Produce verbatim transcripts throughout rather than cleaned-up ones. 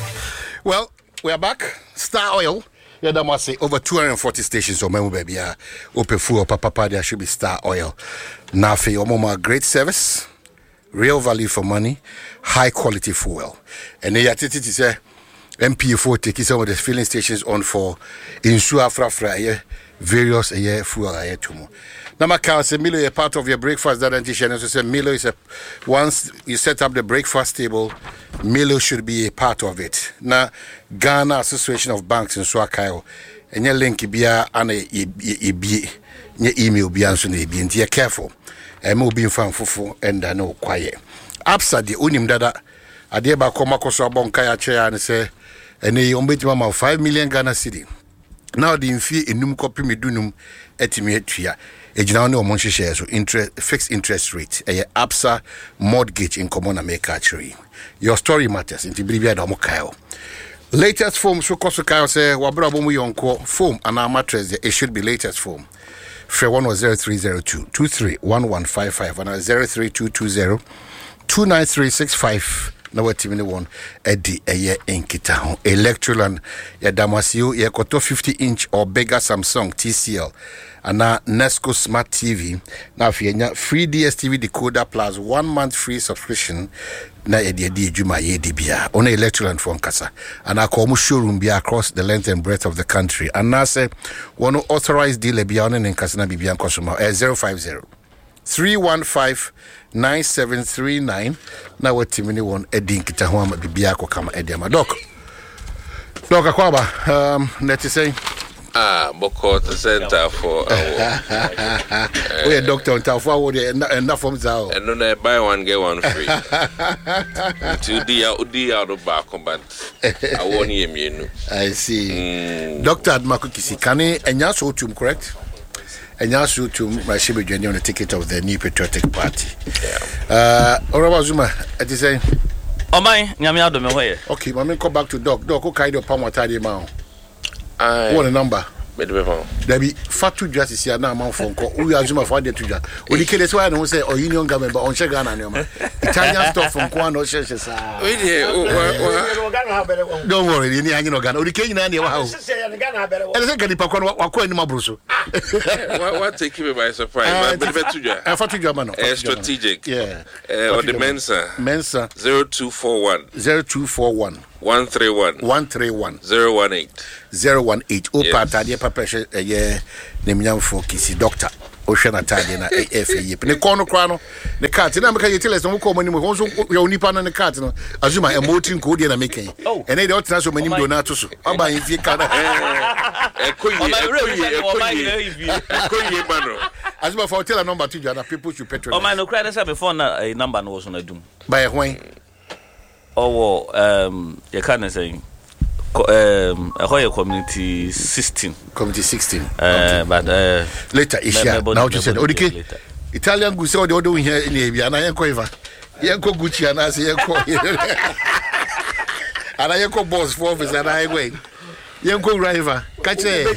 Well, we are back. Star Oil. Yeah, that must say over two hundred forty stations on Memo Baby. Yeah, Ope Fu or Papa, there should be Star Oil. Nafi, Omoma, great service, real value for money, high quality fuel. And they are to say M P four taking some of the filling stations on for Insua Frafra, yeah, various yeah, fuel. Yeah, tomorrow. Namaka say Milo is a part of your breakfast. That anti-channel so say Milo is a once you set up the breakfast table, Milo should be a part of it. Now Ghana Association of Banks in Swakayo, and your link bia and a be your email be answering be and careful. And more being found fufu and I know quiet. Absa the unim dada Adeba Komako Sabon Kaya chair and say and a umbit mama five million Ghana city. Now the infi enum copy me dunum etimietria. Ejina no monthly shares so interest fixed interest rate a Absa mortgage in common America actually. Your story matters in Tibibia Domo Kyle. Latest foam so koso Kyle say wabra bomu yonko foam and our mattress it should be latest foam. Fre one was zero three zero two two three one one five five and zero three two two zero two nine three six five. Na wati mini one edi eye enkita ho Electroland ya Damasio ya koto fifty inch or bigger Samsung T C L ana Nesco Smart T V na afenya free D S T V decoder plus one month free subscription na edi edi ejuma ye di bia ona Electroland for nkasa ana ko mu showroom bia across the length and breadth of the country ana say one authorized dealer bia ona nkasa na bibia nkosoma eh zero five zero three one five nine seven three nine na wati mini one edin kita ho ama bibia ko kama ediama doc doc akwaba um let you say ah boko the center for our we doctor on for what enough from zao and no buy one get one free to the out the out of back but I won't hear me. I see mm. Doctor Admakukisi kane enya so tum correct. And also to Mashibe Jenny on the ticket of the New Patriotic Party. Uh, Oraba Zuma, at the same. Oh, my, Yamiado, my way. Okay, my man, come back to Doc. Doc, who kind of Pamatadi Mao? I want a number. There be Fatu Justice here now, Mount Fonko. We are Zuma for the Tuja. When you kill us, why I don't say, or Union government, but on Shagana, Italian stuff from Kwano Churches. Don't worry, you need to go. The King and your house. And I think I Pakon in Mabruso. What take me by surprise? I thought you strategic. Yeah. Or the Mensa. Mensa. zero two four one. zero two four one. one three one. one three one. zero one eight. zero one eight. Opa Tadia Papa, yeah, Nemiam for Kissy Doctor. Ocean Tadia, F A. The corner crown, the cat, and I'm going to tell us, don't come anymore. Also, your Nippon and the cat, Azuma, a mountain code in a making. Oh, and they don't transfer many donatos. I'm buying if you can. Azuma for tell a number to you, people should petrol. Oh, my no credit before a number was on a doom. By a way. Oh, um, you can't say. Um, a Hoya community sixteen. Community sixteen. Uh, okay. But uh, later, Isha. Now you said, okay, Italian Gucci, what they're doing here in Avia, and I am Coiva. Yanko Gucci, and I say, Yanko, and I Yanko boss for office, and I wait. Yanko River, catch it.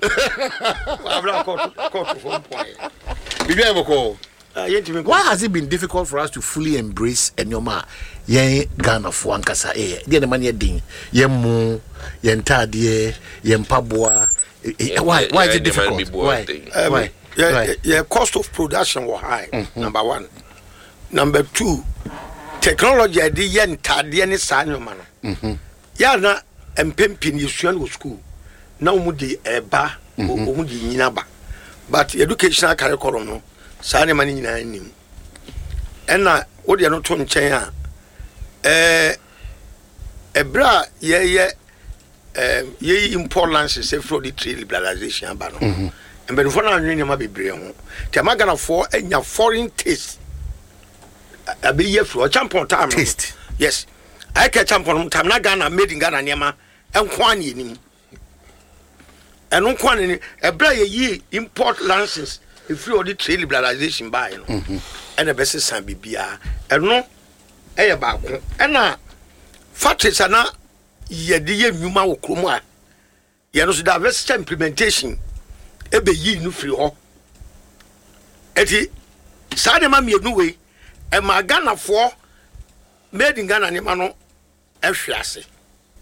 Why has it been difficult for us to fully embrace Enyoma? Yen Ghana for Ankasa eh. The money ding. Yen mu, yen tadie, yen pabwa. Why? Why is it difficult? Why? Um, why? Yeah, why? Yeah, cost of production was high. Mm-hmm. Number one. Number two, technology I did yen tadie ni sanyo mano. Mhm. Ya na empempin yisuan wo school. Na umudi eba, umudi nyinaba. But educational curriculum no. Sane mani nyina nim ena wo de no to nchen a eh ebra ye ye eh ye importance say for the trade liberalization ba no embe fo na anwen ma bebre ho te magana for enya foreign taste abi ye fro champion time taste yes I ka champion time na Ghana made in Ghana niam enko an yenim eno nko an ni ebra ye yi import license if you already trade liberalization by no and the best san bibia and no eh ba ko na factories na ye de ye nwuma wo kromo a ye no so diversity implementation e be yi no free ho eti sa de ma me nu we e ma Ghana for made in Ghana ni ma no e hwe ase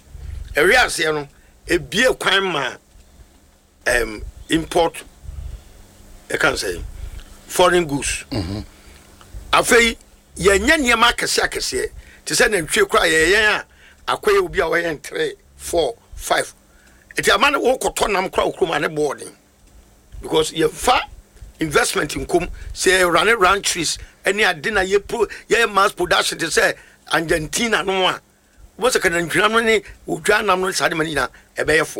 area aseɛ no ebie kwan ma um import I can say foreign goods mhm afei yenye niema akese akese te se na ntwe kura yeyen a akoye obi a woyen three four five eti amane wo koto nam kura okroma ne boarding because ye fa investment in kum say run run trees any adina ye pro ye mass production te say Argentina no a wo se kana ntwam no ne odwa nam no sade mani na ebeyefo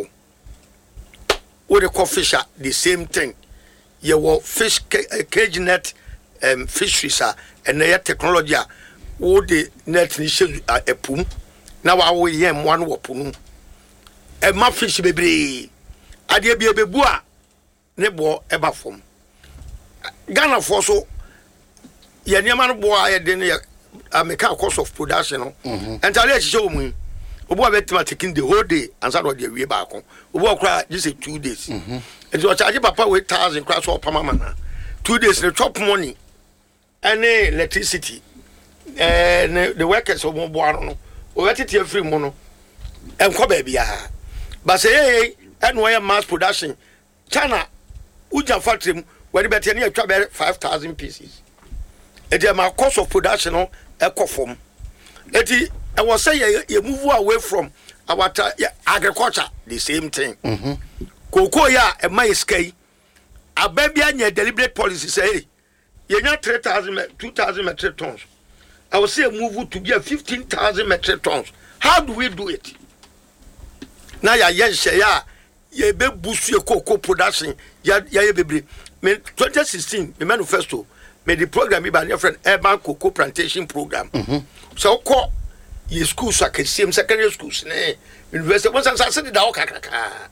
wo the fisher the same thing ye wo fish cage net um fisheries a and the technology wo the net ni she epum na wa wo ye mo no wo punu e ma fish bebre ade bia bebu a ne bo eba fom Ghana for so ye niam no bo a ye de ne ameka cost of production no entirely e hye omu obo a betima taking the whole day and so do we back obo kra just say two days mhm and so charge papa we one thousand kra so pama mana two days the top money and electricity eh the workers omo bo aro no o wetete free mo no enko ba bia but say eh no ya mass production China uja factory we dey better na atwa be five thousand pieces it is my cost of production no ekofom eti I was say you move away from our agriculture the same thing mhm cocoa ya e mai sky ababia nya deliberate policy say you nya three thousand two thousand metric tons I will say move to be fifteen thousand metric tons how do we do it now ya yen share ya ye be boost your cocoa production ya ya bebre me twenty sixteen the manifesto made the program by your friend urban cocoa plantation program mhm so call ye schools are same secondary schools ne university once I said da okakaka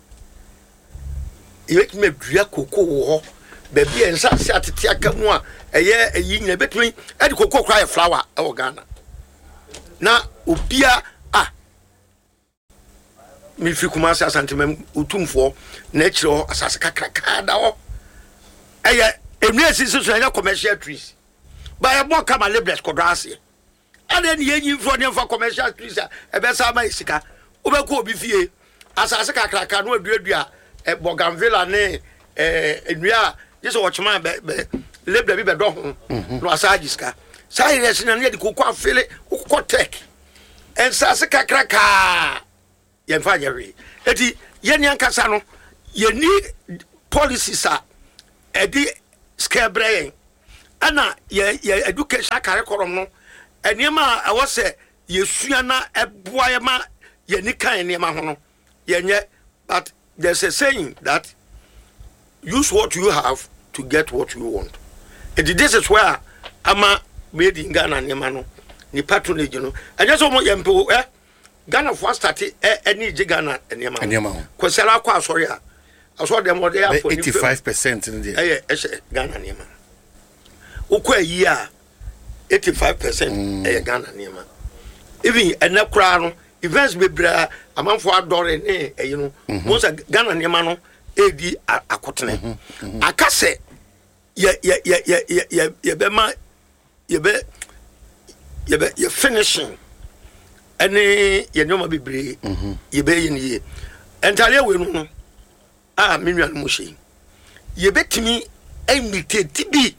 e wet me dua cocoa wo baby en sa se atete aka mu a eye eyi nya betumi e de cocoa cry flower e wo Ghana na obia ah mi fi kuma sa santimem utumfo na kire asase kakaka da ho eye enu esisi so nya commercial trees ba e bo kama labels kodrase ade ni yenyi fo ne fa commercial trees e be sa ma sika obeko obi fie asase kakaka no aduadua e Bougainville ne eh enua yeso watchman be label bi be do ho no asaji sika sai res na ne de kokko afele kokko tech en sase kakaka ye fa nyere eti ye ni ankasa no ye ni policies a e di scarebrain ana ye ye education curriculum no enema a wo se yesua na eboa ye ma ye ni kan enema ho no ye nye but there's a saying that use what you have to get what you want. And this is where ama made in Ghana enema no ni patronage no and just omo yempo eh Ghana first started eh any Ghana enema enema ko sala kwa sorry a aso dem o dey for eighty-five percent in there eh eh Ghana enema ukwa yi a eighty-five percent mm. eh Ghana enema even enakura no events bebra amanfo adore ne eh you know most Ghana enema no edi akotene mm -hmm. akase ye ye ye ye ye ye be ma ye be ye be ye finishing ene ye nyoma bebre mm -hmm. ye be ye ni entale we no ah menua no moshi ye betimi imitate bi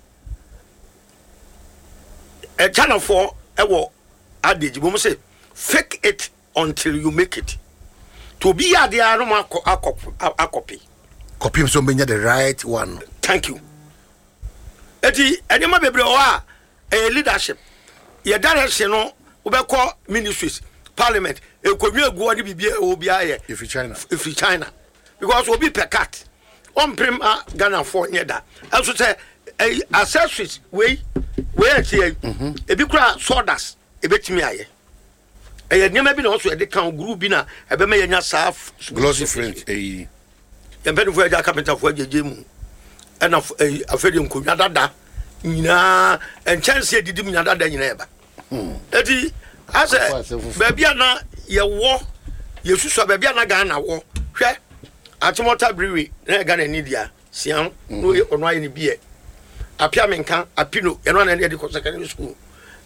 e channel four e wo adage bo mo say fake it until you make it to be ade aro ma akopi copy so menya the right one thank you eti enema bebre o a e leadership ye direction no obekọ ministries parliament e konwi egu oni bibia obi aye if China if China because obi per cat on prim a Ghana for nyeda also say accessories we we atie e bi kura sodas e betimi aye e nyema bi na also e de kan group bi na e be ma yenya saf glossy friend eh e be for ja carpenter for jeje mu e na afedi nkonwa dada nyina en chance edidim nya dada nyina eba eti ase babia na ye wo yesusu babia na Ghana wo hwe atomota brewery na Ghana ni dia sian no ono aye ni bie apia menka apino eno na de ko secondary school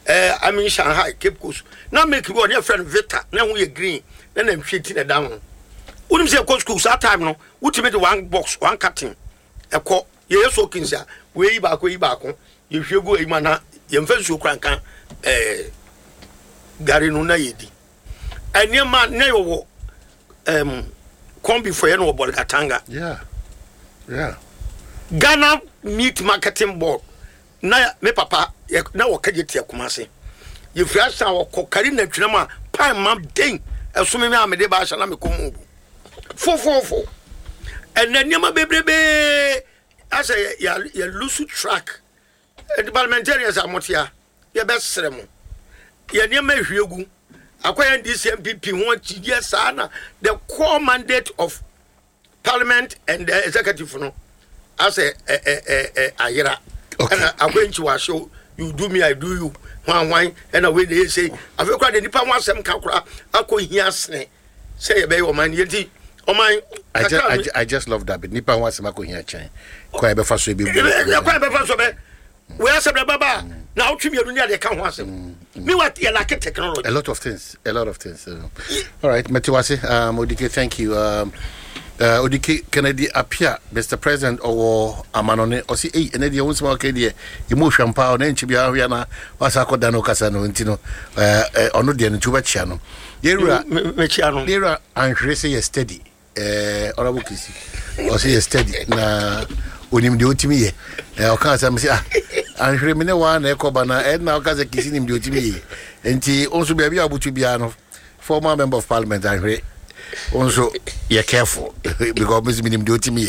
eh I mean Shanghai Cape Coast na make you on your friend Vita na hu ye green na na hweti na down unim say coast school that time no ultimate one box one cutting ekọ ye so kinsa we yi ba ko yi ba ko ye hwego e mana ye mfa so krankan eh gari no na yedi eniema na yo um kombi for ye no Bolgatanga. Yeah. Yeah. Ghana Meat Marketing Board na me papa na wakageti akumase ye fiasa wakokari na twinama pa mam den esome me amede ba sha na me komu fo fo fo enaniama bebrebe asa ya ya lose track the parliamentarians amotia ye besrem ye niama hwiegu akwaya D C M P P won chidie sana the core mandate of parliament and the executive no as a eh eh eh ayira and akwenchi wa show you do me I do you wan wan and away they say afekwa de nipa ho asem kakura akohia sene say ye be wo man yenti o man I just I, I just love that bit nipa ho asem akohia chen kwa be fa so be kwa be fa so be we asem be baba na otwimi enu ne de ka ho asem me what you like technology a lot of things a lot of things uh, all right Metiwase um Odike thank you um Uh, Odike Kennedy appear Mister President or Amanone or see eh ene de won small kede emotion pa na nchi bia hwe na wasa koda no kasa no ntino eh ono de nchu ba chia no yera me chia no yera anhwere say ye steady eh orabo kisi o say ye steady na onim de otimi ye eh o kan say ah anhwere me ne wa na ekoba na eh na o kan say kisi nim de otimi ye enti onso bia bia abutu bia no former member of parliament anhwere also you're careful because Miss Minim do to me.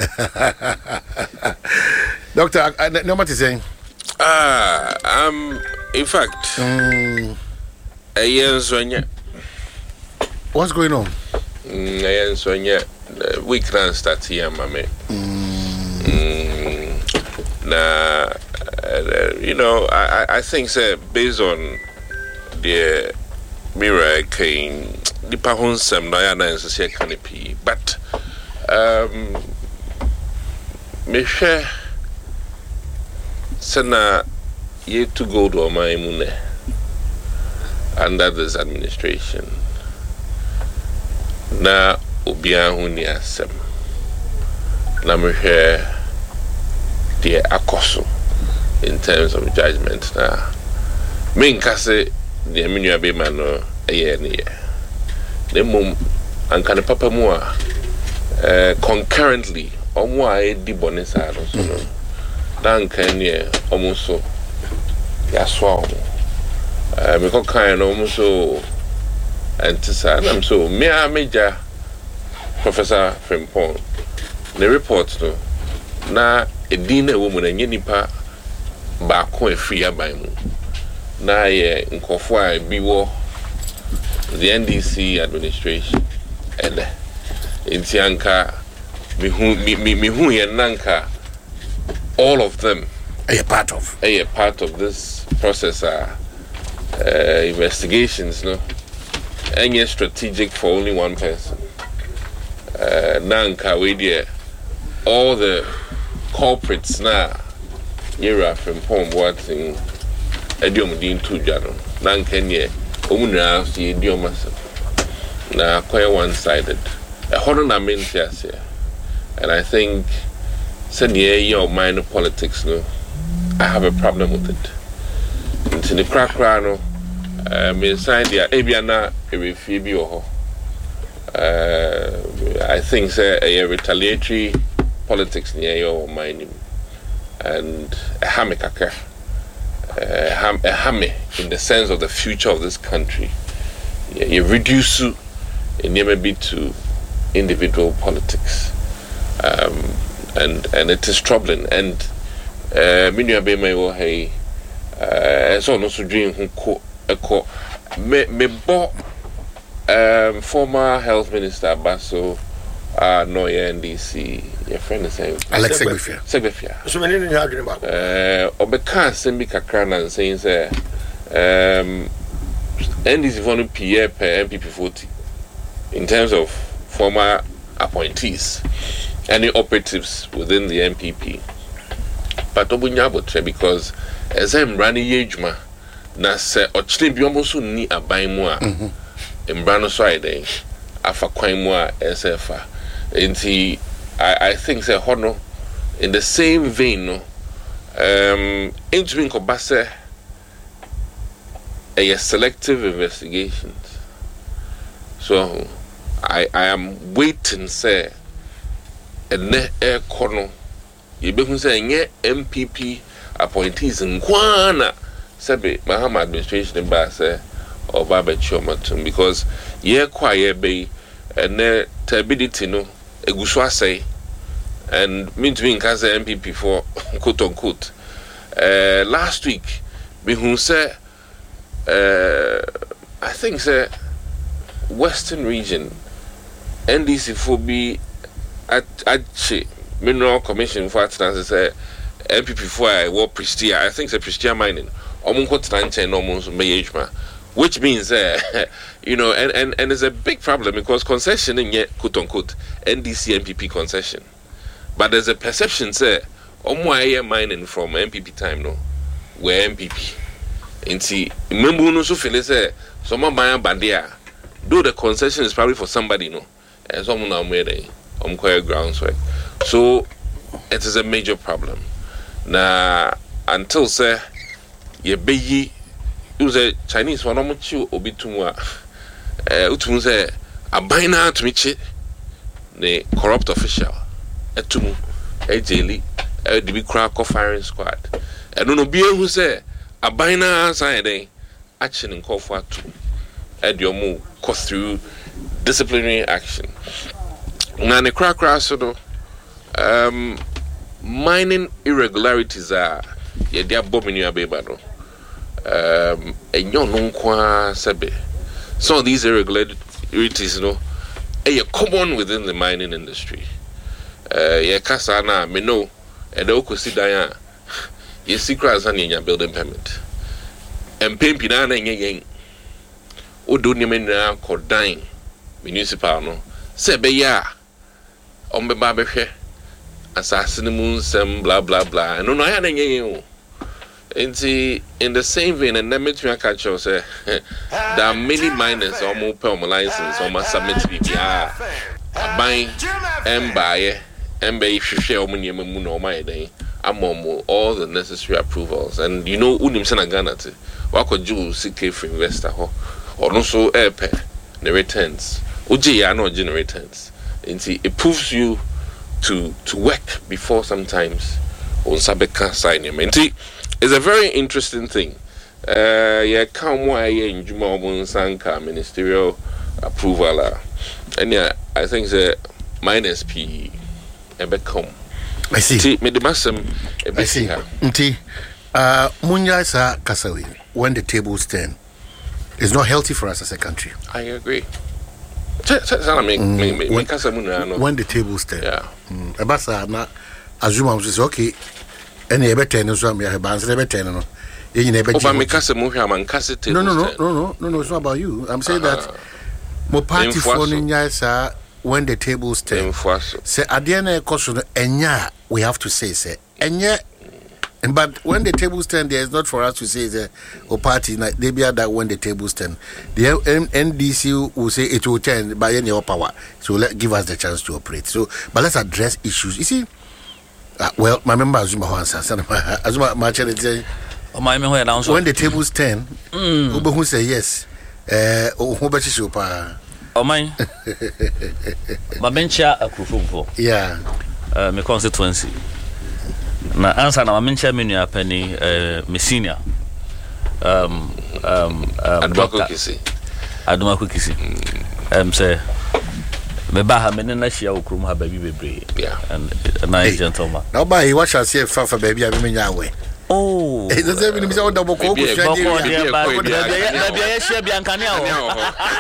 Doctor, I know what you're saying. Ah, um, in fact, mm. a year Sonia. What's going on? Mm, a year Sonia, we can't start here, mammy. Mm. Mm. Nah, uh, you know, I, I think, sir, based on the mirror king. The pahonsem na ya na nse canopy but um me hwe sana ye to go to my mune under this administration na obia hu ni asem na me hwe the akoso in terms of judgment na me nkase the menu be man no eye ne Nemum and can papa more uh, concurrently or more a di bonesa so no dan can ye almost so ya swam uh me ko kan almost so antisa am so me a major Professor Frimpong the report no na edin na wo mu na nye nipa ba ko afia ban mu na ye nkofo a bi wo the N D C administration and in Tianka me who me me who nanka all of them a part of a part of this process are uh, investigations no any strategic for only one person uh, nanka we there all the culprits now era from Pom watching Ediom Din two Jano nanka nye Omunra see idiomas na quite one-sided. A horror na mean here, and I think said yeah, your minor politics no, I have a problem with it. Into the crack no, uh, me sign the Abiana a refibio. Uh, I think say a retaliatory politics near your mining and a hamikaka. Uh, ham, a hammy in the sense of the future of this country. Yeah, you reduce it maybe to individual politics, um, and and it is troubling. And many of them will hey, so no so dream who co echo me me bo um former health minister Baso uh no N D C. Your friend is saying Alex Segbefia. Segbefia. So many you arguing about. Uh, Obeka sembi kakra and saying say um N D C for P A per M P P forty in terms of former appointees, any operatives within the M P P. But Obunyabo because as I'm running Yejma na se ochire bi omo so ni aban mu a embra no so ayden afa kwan mu a esefa enti I I think say hono in the same vein no um into in kobase a selective investigations. So I I am waiting say ene e kono yebehun say nye M P P appointees nkwana sebe Mahama administration ba say oba be chomatum because ye kwa ye be ene stability no eguso asay and mean to me in M P P for quote unquote uh last week behun say uh I think say Western region N D C for be at at Mineral Commission for Atlantis say M P P for I work Prestia I think say Prestia mining almost ten almost mayejma which means uh, you know and, and and it's a big problem because concession in yet quote unquote N D C M P P concession but there's a perception say omo mining from M P P time no where M P P inti membu no so feel say some buy bandia though the concession is probably for somebody no and some now made a um grounds work so it is a major problem na until say ye beyi use a Chinese one no chi obi tumwa eh utum say abina tumichi the corrupt official etumu ejeli e de bi kra ko firing squad e no no bi ehu say abina san den action nkofo atu e de omo go through disciplinary action na ne kra kra so do um mining irregularities are ye de abominu abeba no um enyo no nkwa sebe some of these irregularities no e common within the mining industry uh ye kasa na me know e de okosi dan a ye secrets and your building permit and pimpi na na yen odo ni me na ko dan municipal no se be ya on be ba be hwe assassin mu nsem blah blah blah no no ya na yen o enti in the same vein and let me to catch you say there are many miners almost per license almost submit to be ah aban embaye embaye hwehwe o munye mu no my den amomo all the necessary approvals and you know unim se na Ghana te wakoju sike for investor ho or no so airpay the returns oje ya no generate returns enti it proves you to to work before sometimes on sabeka sign your enti it's a very interesting thing. Uh, yeah, come why in Juma Sanka ministerial approval, uh, and yeah, I think the minus P ever come. I see. Me the massam. I see. Nti, uh, Munya sa kasawi when the tables turn, it's not healthy for us as a country. I agree. When the tables turn, yeah. Abasa na azuma was okay. Any ever ten so me have bands never ten no. You never no no no no no no no it's not about you. I'm saying uh-huh. that mo party for nya when the tables turn. Say adiana ekoso no enya we have to say say enya but when the tables turn there is not for us to say the or party they be that when the tables turn the N D C will say it will turn by any power so let give us the chance to operate so but let's address issues you see. Uh, well, my member Azuma Hansa, Azuma Marchelli. When the tables turn, who say yes, uh, who bet you pa? Oh, mine. Mamencha a Kufumfo. Yeah, uh, my constituency. Na answer na Mamencha menu a penny, uh, Messinia. Um, um, um, Adumako Kisi. Adumako Kisi. Um, say. Me ba ha me na hia okrum ha baby bebre yeah and a nice gentleman now ba he what shall say fa fa baby abi me nya we oh it doesn't mean me say o double ko ko share dia ba dia dia share biankane a o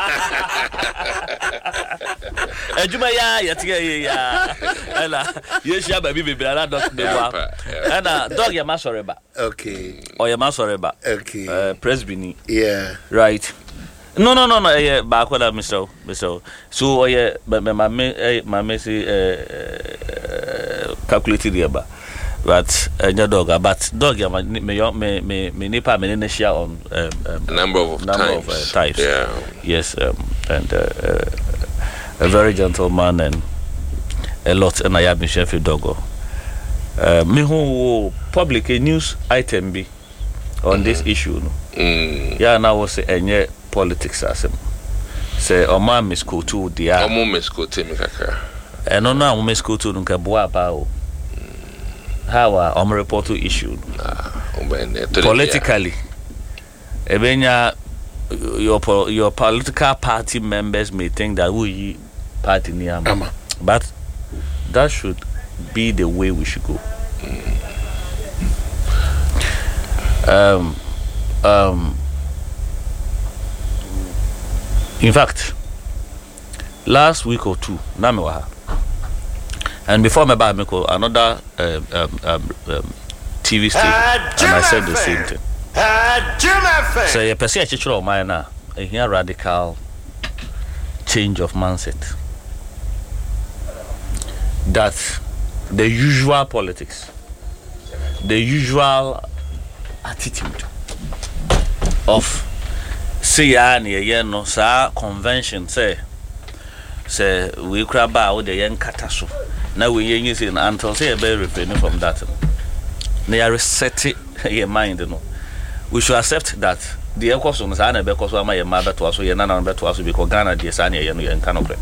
ejuma ya yetie ya ela ye share baby bebre ala dot be wa ana dog ya masoreba okay o ya masoreba okay uh presbyni yeah right. No, no, no, no. Yeah, back with that, Mister Mister So, yeah, but my my my say calculated here, but but uh, dog but dog me me me me nipa me ne share on um, um, a number of number times. of uh, types. Yeah. Yes, um, and uh, uh, a very gentleman and a lot and I have been Sheffield Dogo. Uh, me who public a news item be on mm-hmm. this issue. No? Mm. Yeah, now was say any politics as him. Say o man miss go to dia. O mo miss go to me kaka. E no no am miss go to nka boa pa o. How are um report to issue? Ah, politically. Ebenya your your political party members may think that we party niyama. But that should be the way we should go. Mm. Um um in fact last week or two namewa and before my bad meko another um, um, um, um, T V station uh, and I said the same thing. Uh, so you perceive a church of mine now a here radical change of mindset that the usual politics, the usual attitude of say ya near no sa convention say say we crab out the young kataso now we using until say a better refraining from that they are reset your mind no we should accept that the equation is an because of my mother to us we na better to us because Ghana the sane you know can operate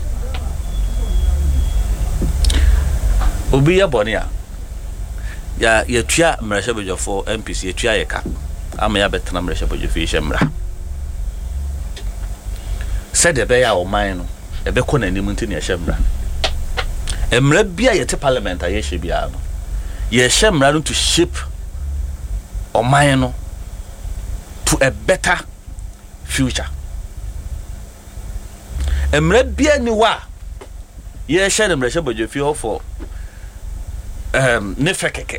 obi ya bonia ya ya tua mrehye bejofo M P C ya tua yeka ama ya betena mrehye bejofo hye mra said the bear o man no e be ko nanim nti ne hye mra emra bia ye te parliament a ye hye bia no ye hye mra no to shape o man no to a better future emra bia ni wa ye hye ne mrehye bejofo for um ne frekeke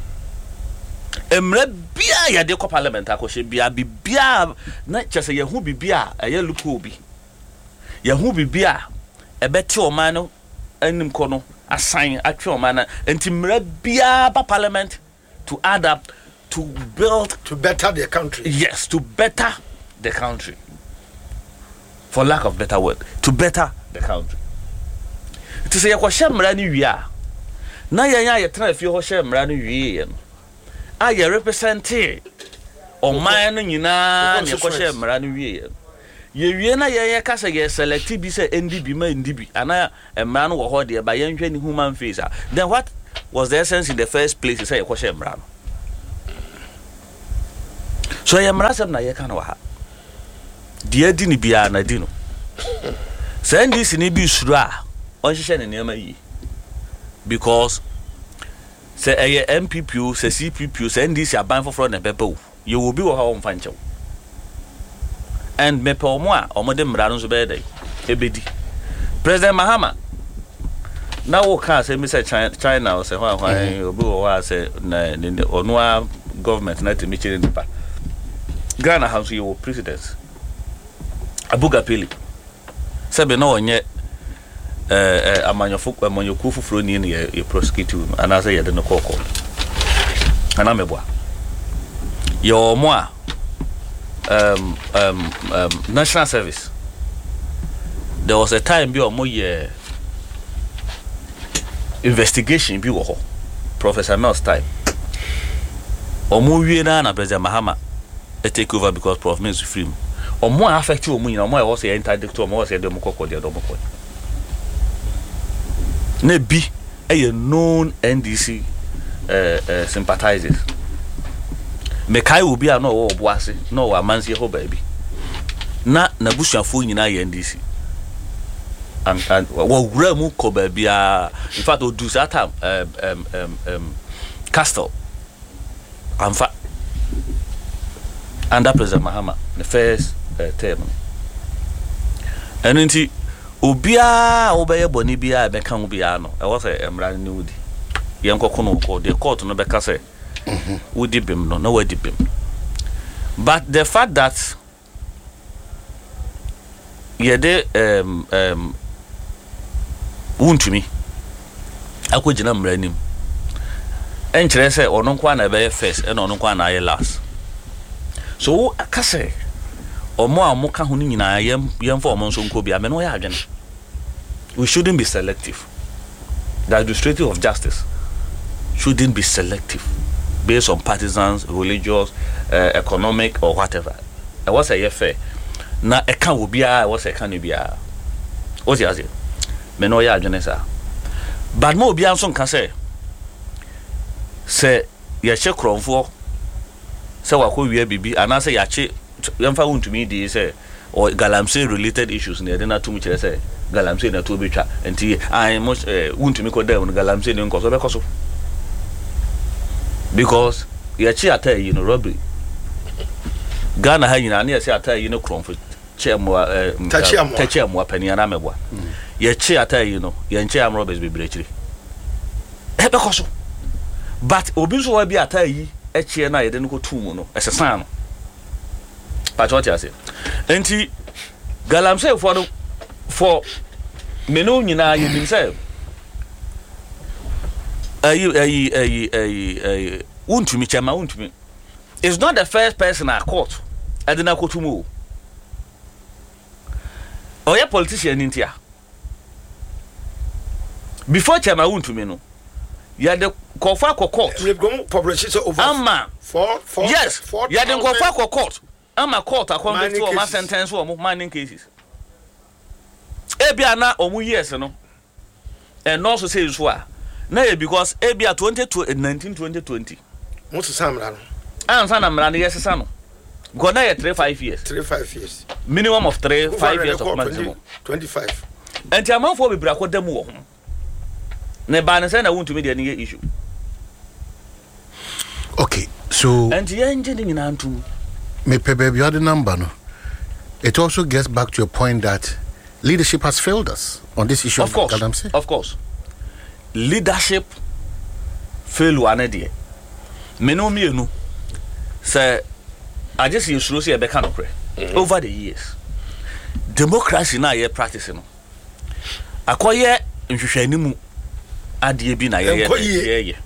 emre bia ya de ko parliament akoshe bia bibia na chese ye hu bibia eye luko bi ye hu bibia ebeti o man no anim ko no assign atwe o man na enti mre bia ba parliament to add up to build to better the country. Yes, to better the country, for lack of better word, to better the country. It is ye ko shemra ni wi na yanya ye tena fie ho hye mra no wie no a ye represent o man no nyina ne ko hye mra no wie ye wie na ye ye kasa ye select bi se N D B ma N D B ana mra no wo ho de ba ye nhwe ni human face. Then what was the essence in the first place say ye ko hye mra no? So ye mra sem na ye kan wa ha de adi ni bia na di no se N D C ni bi suru a on hye ne ne ma yi because say a M P P say C P P say N D C aban for fraud na pepe you will be wo ha on fanchew and me pe omo a omo de mra no so be dey ebedi President Mahama na wo ka say me say China China say hwan hwan obi wo ha say na onua government na temi chire nipa Ghana house you president Abuga Pili sebe na onye eh amanyofo amanyoku fufuro ni ne ye prosecute ana say ye de no kokko ana meboa ye omo a um um um national service there was a time bi omo ye investigation bi wo ho Professor Mills time omo wie na na President Mahama e take over because Prof Mills free omo affect omo nyina omo e wo say interdict omo wo say de mo kokko de do mo kokko ne bi a known N D C uh, uh, sympathizers me kai obi a no wo boase no wa manse ho ba bi na na busuafo nyina ye N D C and and wo wura mu ko ba bia in fact o do that um um um, um Castle amfa under President Mahama the first uh, term and nti obia obeye boni bia be kan obia no e wo say emra ni wudi ye nkoko no ko the court no be ka say wudi bim no no wadi bim but the fact that ye de um um wuntumi akogina mra nim enkyere say ono kwa na be first e no ono kwa na ye last so aka say omo a mo ka ho nyina yem yem for omo nso nko bia me no ya adwene. We shouldn't be selective. The administrative of justice shouldn't be selective based on partisans, religious, uh, economic or whatever. I was a fair. Na e kan obi a was e kan obi a. What you say? Me no ya adwene sa. But mo obi anso nka say say ye che kronfo say wa ko wie bibi ana say ya che yemfa wontumi di say or galamsey related issues na dey na to mu kire say galamsey na to betwa enti I must wontumi ko dem galamsey ni nko so be koso because ye che atai you know robbery Ghana ha nyina na ye say atai you know kronfo chemo tachemo pani ana meboa ye che atai you know ye nche am robbers be brechiri e be koso but obi so wa bi atai e che na ye de no ko tumu no esesa no but what you say enti galamsey for no for menu nyina you nim say ayi ayi ayi ayi ayi untumi chema untumi is not the first person I caught adina kotumu oya politician intia before chema untumi no ya de kofa ko court we go publish over ama for for yes ya de kofa ko court ama court according to my sentence or mining cases ebia na omu years no and also say so a na because ebia twenty nineteen twenty twenty mo to samra no ansa na mra na yes sa no because na three five years three five years minimum of three five years of maximum twenty-five and ti amanfo be bra ko dem wo ho na ba na say na wontumi de ne issue. Okay, so and the engine in antum me pebe bi the number no. It also gets back to your point that leadership has failed us on this issue of, of course Galamsey. Of course leadership fail one day me no me no say I just use slow say e be kan okre over the years democracy na ye practice no akoye nhwehwani mu ade bi na ye ye ye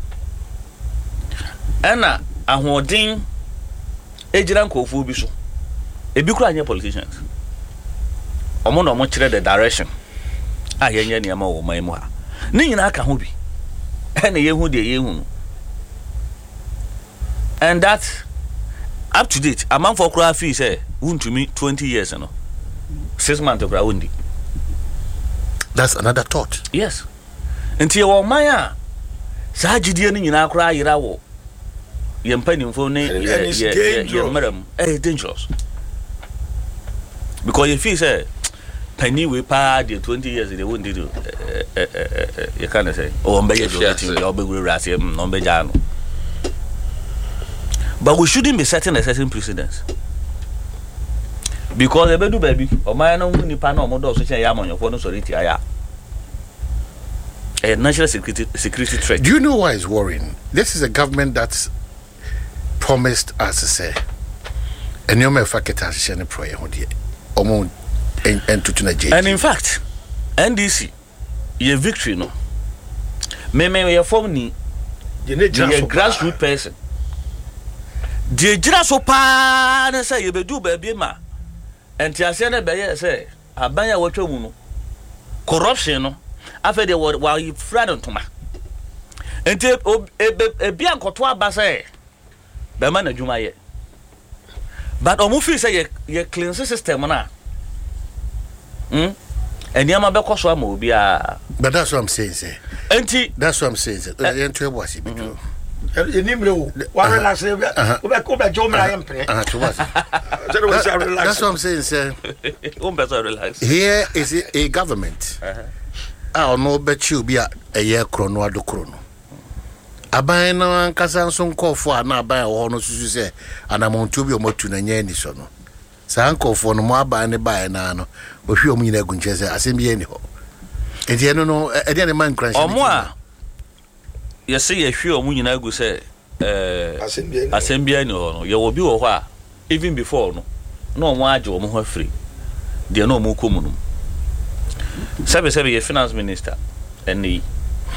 ana ahoden ejira nkofo bi so ebi kura anya politicians omo no mo kire the direction a ye nya niam wo man mu ha ni nyina aka ho bi ene ye hu de ye hu and that up to date among for kura fee say wuntumi twenty years no six months kura wundi. That's another thought. Yes enti ye wo man a sa gidie ni nyina kura yira wo ye mpanimfo ne ye ye maram eh dangerous because you feel say penny we pa the twenty years they won't do you can say oh mbe ye do team you be we ras no mbe ja no but we shouldn't be setting a certain precedence because e be do baby o man no nipa na o mo do so chen ya amonyofo no sorry ti aya a national security security threat. Do you know why it's worrying? This is a government that's promised us to say and you may faketa hye ne prayer ho de omo entutu na J. And in fact N D C your victory no me me your form ni the grassroots person the jira so pa na say you be do ba bi ma enti ase na be ye say abanya watwa mu no corruption no afa de wa you friend ntoma enti e bi ankoto aba say be ma na djuma ye but omo feel say ye ye clean system na hmm and yama be koso ama obi a but that's what I'm saying say enti that's what I'm saying say ye ntwe bo ase bi do ye nimre wo wa relax we be ko be jo mra ye mpre ah to was that's what I'm saying say o be so relax here is a, a government ah no be chi obi a eye kro no adokro no aban na nkasa nso nkofo a na aban wo no susu se anamontu bi o matu na nya ni so no sa nkofo no mo aban ne bae na no ohwe o nyina gunche se asem bi ni ho enti eno no e de ne man crash omo a ye se ye hwe o nyina gu se eh asem bi ni ho no ye wo bi wo ho a even before no no mo age o mo ho free de no mo komu no sebe sebe ye finance minister eni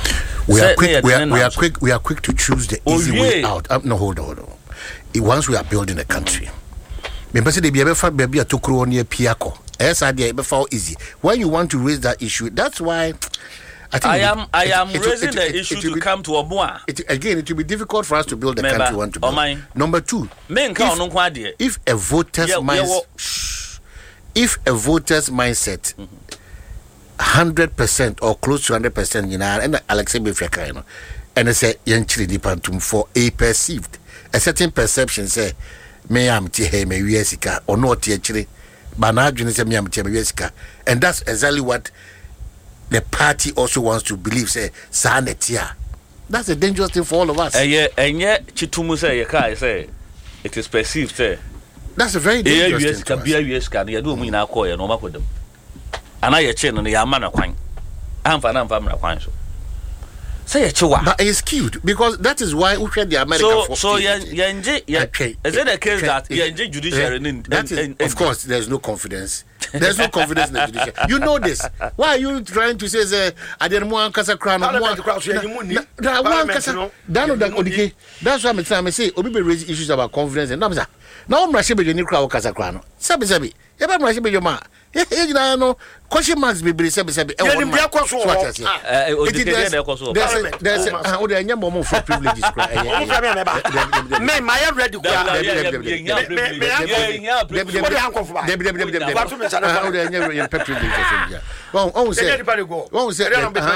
We are quick. We are, we are quick. We are quick to choose the easy oh, way out. Um, no, hold on, hold on. It, once we are building a country, remember say they be ever be a tokro near Piako. Yes, I did before easy. When you want to raise that issue, that's why. I, think I am. It, I am it, raising it, the it, issue it, to be, come to Omoa. It, again, it will be difficult for us to build the Member, country we want to build. Oh Number two, if, if a voter's yeah, mindset, yeah, if a voter's mindset, hundred percent or close to hundred percent, you know, and Alexei Bifreka, you know, and I say, "Yanchili dipantum for a perceived, a certain perception." Say, "Me am tihe me yesika or not actually." But now, you say, "Me am tihe me yesika," and that's exactly what the party also wants to believe. Say, "Sanetia." That's a dangerous thing for all of us. And yet, and yet, Chitumu say, "Yeka say, it is perceived." Say, that's a very dangerous thing. Can be a U S can you do me now? Call you no matter them. And I chain on the Yamana Quine. I'm for Namfamra Quine. Say a chihuahua. But it's cute because that is why we create the American So, force. so, Yanji, okay. Is it a case that Yanji judiciary? That is, of course, there's no confidence. There's no confidence in the judiciary. You know this. Why are you trying to say, say, I didn't want Casa Crown? That's why I'm trying to say, Obi raise issues about confidence and Namza. Now I'm rushing with your new crowd, Casa Crown. Sabi Sabi. I'm rushing with your man. Yeah, you know, question marks be be sabi sabi. There's there's uh the young moment for privileges. Me my ready. Well, on say, on say,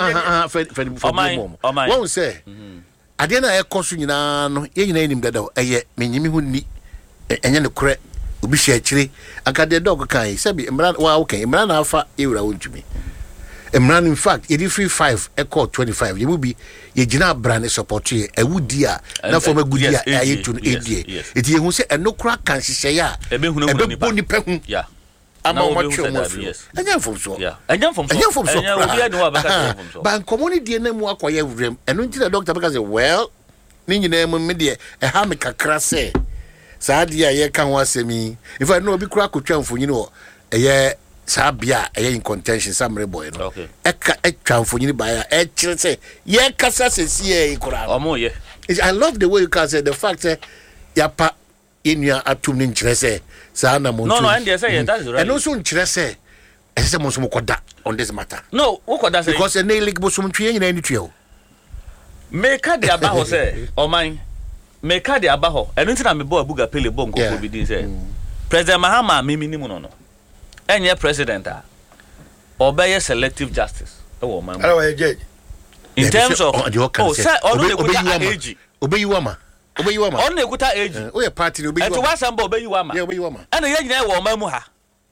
on say, I didn't a cost you know, you name that a ye, meaning who need and then the correct. Ubi shechiri akade dog kai sabi Imran wa okay Imran alpha ewra wonjumi Imran in fact eighty-three five equal twenty-five you will be ye gina brand support ye e wudi a na for ma gudi a aye to edie it ye hu say enokra kan hihye ya e be boni pehu yeah ama o matwe mo afi anya fom so yeah anya fom so anya fom so anya obi anu abaka fom so ban community na mu akoye wrem eno nti na doctor because well ni nyina mu me de e ha me kakra say Sadia ye kan wasemi if I know bi kura kotwa mfonyin wo eye sabia eye in contention samre boy no okay eka etwa mfonyin ba ya e kire say ye kasa sesi e kura omo ye I love the way you can say the fact say ya pa inua atum ni nkire say sa na mo no no and they say that is right and also nkire say e say mo so mo koda on this matter no wo koda say because e na league bo so mo twe nyina ni twe o me ka dia ba ho say o man me ka de aba ho eno ntina me bo abuga pele bo nkoko bi din say President Mahama me minimu no no enye president a obey selective justice e wo man in terms of oh say ono ne kuta age obey wama obey wama ono ne kuta age o ye party obey wama eto wasamba obey wama yeah obey wama ena ye nyina e wo man mu ha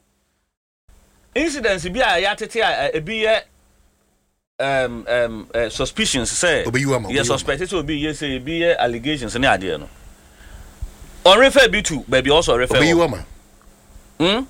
incidents bi a ya tete a ebi ye um um uh, suspicions say yes suspected to be yes say be allegations any ade no on refer be to baby also refer obi wama hm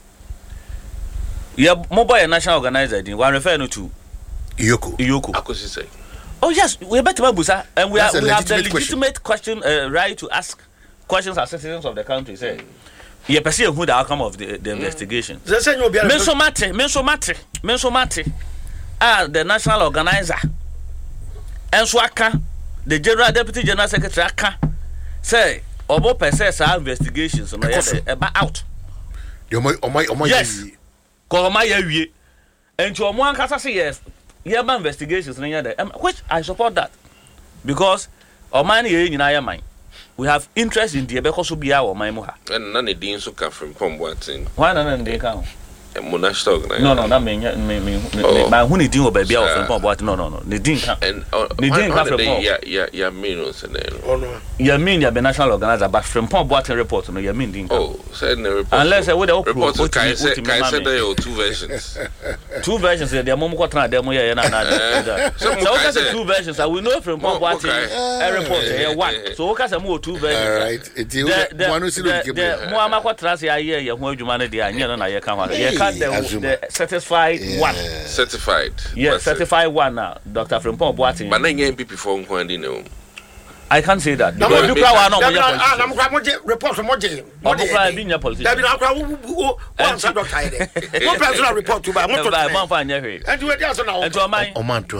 yeah mobile national organizer din one refer no to Iyoko Iyoko akosi say oh yes we better busa and we, are, we have the legitimate question, question uh, right to ask questions as citizens of the country say yeah person who the outcome of the, the mm. investigation men so mate men so mate men so mate ah the national organizer and so aka the general deputy general secretary aka say obo person say investigations no ye eba out the omo omo omo yes ko omo ya wie enti omo ankasa say yes ye ba investigations no ye there which I support that because omo na ye nyina ye man we have interest in the ebeko so bia o man mu ha and na ne din so ka from pomboatin why na na ne ka Monastic organizer. No, no, that mean me me me. My who need do baby out from Pombo. No, no, no. They didn't come. And they didn't come from Pombo. Yeah, yeah, yeah. Mean no, say oh no. Yeah, mean the national organizer, but from Pombo report no. Yeah, mean didn't come. Oh, said the report. Unless I would have report. Kai said there are two versions. Two versions. There are more quite there more yeah na na. So what say two versions? I will know from Pombo a report here one. So what say more two versions? All right. It one who see the more am quite trust here here you who adwuma na dey anya na ye kan ha. The, the certified yeah. one. Certified. Yes, certified one now. Doctor Frimpong Boatin. But then M P before Nkwandi no. I can't say that. No, because you crowd are not ah, I'm going to report from what you. What you crowd being a politician. There be no crowd who wants a doctor. One personal report to buy. I'm fine here. And you are just now. And to my Oman to Anthony.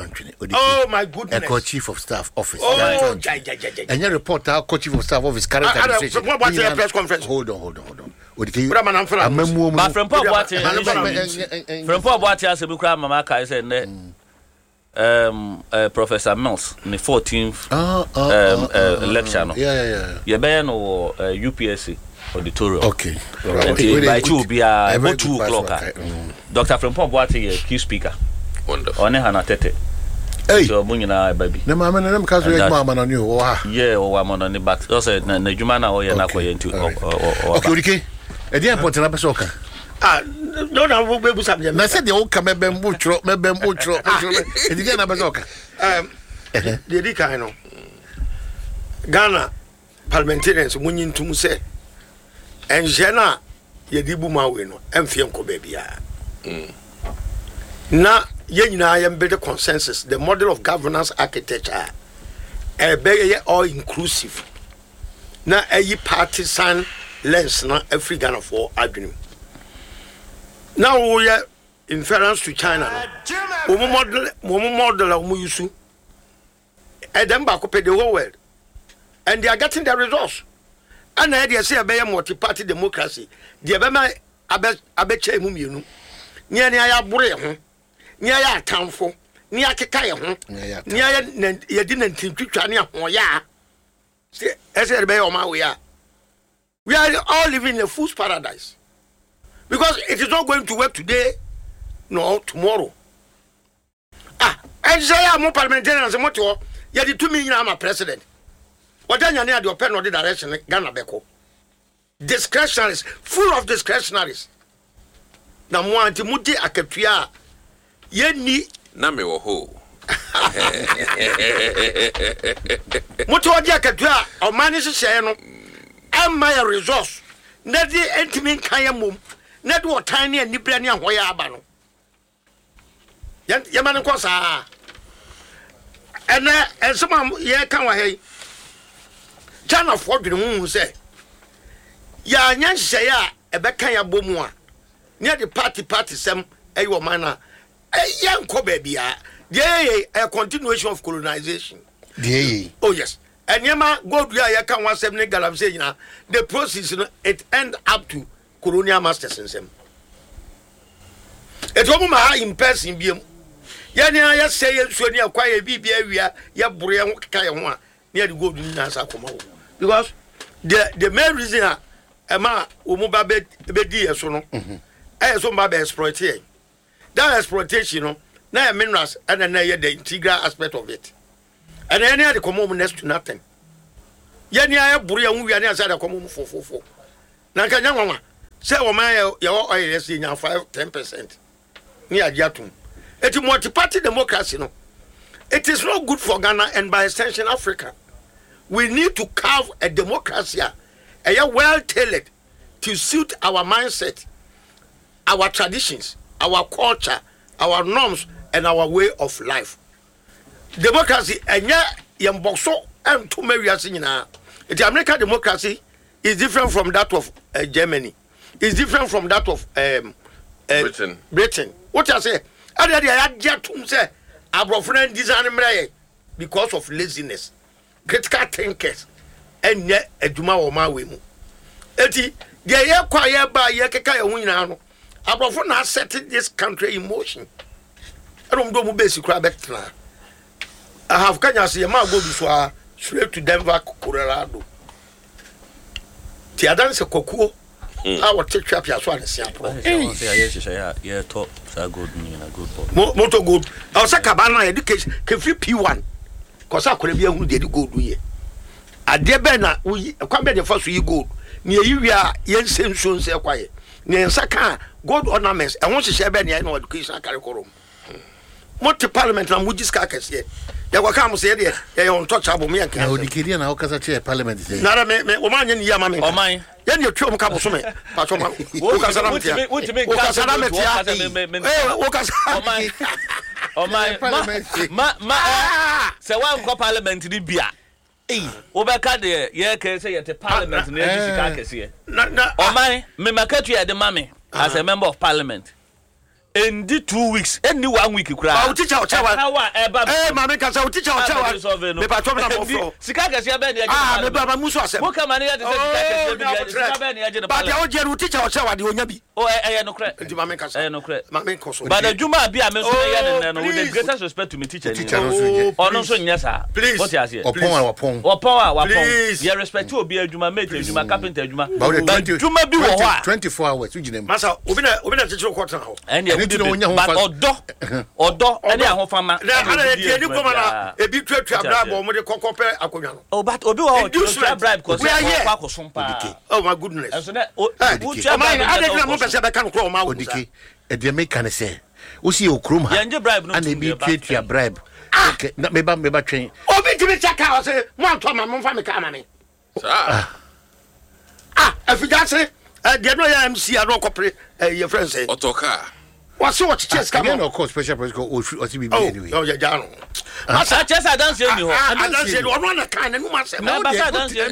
Oh my goodness. Echo chief of staff office. Oh, jai, jai, jai, jai. And your reporter, co chief of staff office, current Ah, ah, administration. what- what's the press conference? Hold on, hold on, hold on. Odike, Brother, man, I'm from- I'm a But from Paul Boate, Boate. from Paul Boate, as a book, Mama Kai said, um, uh, Professor Mills, in the fourteenth Oh, oh, um, oh, uh, lecture. No, Yeah, yeah, yeah. you better know uh, U P S C auditorium. Okay. Okay. By two, be a Very two good o'clock. pass, okay. Mm. Doctor Frimpong Boate, a key speaker. Wonderful. On Hana Tete. Hey. So, Munina, baby. No, I'm going to come to Mama on you. Yeah, or I'm on the back. Also, Najumana or Yanako into. Okay, Odike. A dear important episode. Ah, no, no, we'll be something. I said the old come maybe mucho, maybe mucho. And again, I'm a zoka. Um, the Dika, I know. Ghana parliamentarians, Munyin to Muse, and Jena, Yedibu Mawino, and Fianco baby. Now, Yen I am better consensus, the model of governance architecture, a very all inclusive. Now, a partisan lens, not every Ghana for argument. Now we are inference to China. We model, we model of Muyusu. And then back up the whole world. And they are getting the results. And I say a better multi-party democracy. The Abema Abeche Mumunu. Near Nia Bure, near ya Townful, near Kekaya, near you didn't think to China or ya. As I say, on my way. We are all living in a fool's paradise. Because it is not going to work today, nor tomorrow. Ah, I say I'm more parliamentarian as a motor. You did two million, I'm a president. What then you need to open the direction, Ghana Beko. Discretionaries, full of discretionaries. Now, one to Muti Akapia, Yenni Name wo ho. Motor Akapia, or manage Shano, and my resource. Nadi entimin Kayamum. Net what tiny and Nibrania Hoyabano. Yaman Cosa. And uh, and some yeah, come away. John of Fortune Moon say, Ya Yan say, a Bekaya Bomua. Near the party party, some a your manner. A young Kobebia. Yea, a continuation of colonization. Yea. Oh, yes. And Yama go to ya can one seven galam say, the process it end up to colonial masters in them. It's all my in person beam. Yana, I say, so near quiet B B area, ya Brian Kayawa, near the golden Nasa Como. Because the the main reason, Emma, Umuba Bedi, so no, as on Baba exploitation. That exploitation, no, now minerals and then the integral aspect of it. And any other common next to nothing. Yana, Brian, we are near side of common for four four. Nankanyama. Say, oh, my, your oil is in your five, ten percent. Near Jatum. It's a multi party democracy. No, it is not good for Ghana and by extension Africa. We need to carve a democracy, a well tailored to suit our mindset, our traditions, our culture, our norms, and our way of life. Democracy, and yet, Yamboso and two areas in the American democracy is different from that of uh, Germany. It's different from that of um, uh, Britain. Britain. What I say? I had to say, our friend design because of laziness, critical thinkers, and yet a Juma or Mawimu. Eti, the air quiet by Yakaka Winano. Our friend has set this country in motion. I don't go basic crab. I have Kanya see a man go before straight to Denver, Colorado. The Adanse Kokuo. I will take trap as one example. Yeah, top, so good, good boy. Motor good. I was a cabana education, can free P one. Because I could be a good good year. A dear Bena, we come back the first we go. Near you are Yen Sim soon say quiet. Near Saka, good ornaments, and once you share Benny, I know education curriculum. What parliament and Mujis Carcass here? There will come say there, they are untouchable me and Now, the Kirian, how can I chair parliament? Not a man, woman in Yamami. Oh, mine. Then you two couple of me. Patoma, Okasanamtia. Oh, my. Oh, my. Ma, ma, so one co parliament in Bia. Eh, Obaka there, yeah, can say at the parliament near Carcass here. Oh, my, me Makatu at the mammy as a member of parliament. endi two weeks any one week kura o teacher o chewa eh mama ka say o teacher o chewa me pa to me na mo fro sika kase be na ah me ba mu so asem mo ka mani ya de sika kase be na sika be na ya de ba de o je o teacher o chewa de onya bi o eh no kra ndi mama ka say eh no kra mama ko so ba da juma bi a me so ya de no with the greatest respect to me teacher ni ono so nya sa what you say opon a opon opon a opon ya respect obi adwuma mate adwuma carpenter adwuma juma bi wo ho twenty-four hours ujinem masa obi na obi na teacher ko tan ho but odo odo any ahofama ana de ni ko mana ebi tuatua bribe o mo de kokope akonwa no oh but obi wo tuatua bribe cause kwa akosompa oh my goodness so na o tuatua bribe ana de na mo pese be kan ko ma wo odike e de make kan say o si okrom ha yanje bribe no ana ebi tuatua bribe okay na me ba me ba twen obi ti be chaka o say mo anto ma mo fa me ka ma me ah ah afija say de no ya M C a no kopre your friend say otoka what's what chess come on of course special press go o o be anyway oh yeah ja no masa chess I don't see me ho I don't see no no kan no ma say me masa I don't see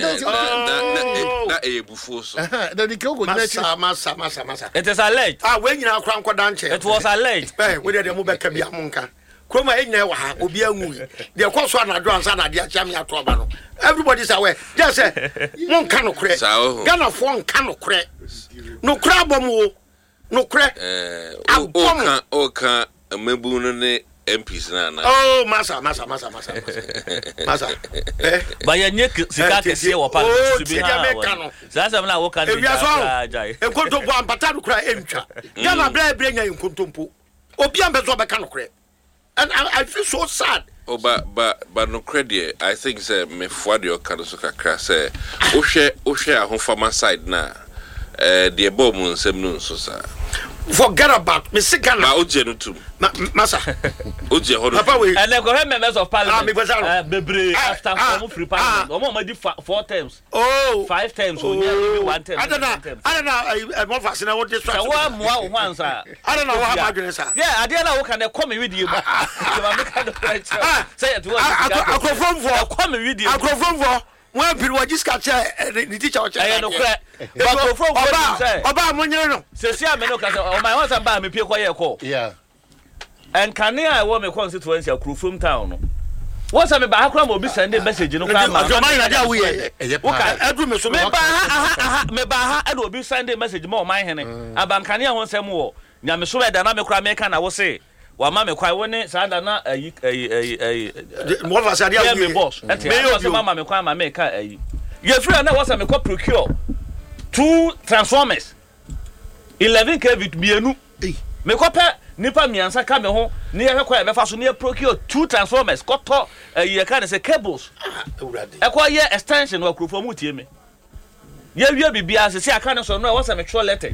na e bufu so na the go go masa masa masa masa it is alleged ah we nyina akra nkoda nche it was alleged eh we dey mo be ka bia mo nka kroma e nyina wa ha obi anwu de ko so anado ansa na de acha me ato oba no everybody say we just say mo nka no kre Ghana fo nka no kre no kra bom wo no kre eh o kan o kan mebu no ne M Ps na na oh masa masa masa masa masa eh ba ya nye sika kese wo pa to be ha sa sa na wo kan e jai e kontompo ampata no kra entwa Ghana bra bra nya kontompo obi ambezo be kan no kre and I, I feel so sad oh but but but no credit I think say me fwa de o kan so kakra say o hwe o hwe ahofama side na eh de bom nsem no so sa forget about me sick Ghana ma oje no tum masa oje ho no papa we and go members of parliament ah bebre after from free parliament omo ma di four terms oh five terms o nya one term I don't know I don't know mo fa sina what this so wa mo ho ansa I don't know what happened sir yeah ade na wo kan e come with you ma ma make kind of right say it was akrofom for come with you akrofom for when people were just catch the teacher or I no cry but from oba oba mo nyere no se se ameno ka say o my once ba me pie kwa ye call yeah and can I want me constituency akrofom town no what's me ba hakra mo bi send message no ka ma no na dia we e wo ka edu me so me ba ha me ba ha e do obi send message mo man hene abankane ho nsem wo nyame so e da na me kra me ka na wo se wa ma me kwai woni sa da na ayi ayi ayi mo fa sa dia we boss e te wa se mama me kwai ma me ka ayi ye free na wo se me ko procure two transformers eleven k v bienu me ko pe nipa miansa ka me ho ne ye kwai be fa so ne procure two transformers ko to ayi ka ne se cables e ko ye extension wa krofo mu tie me ye wie bibia se se aka ne so no wo se me tro letter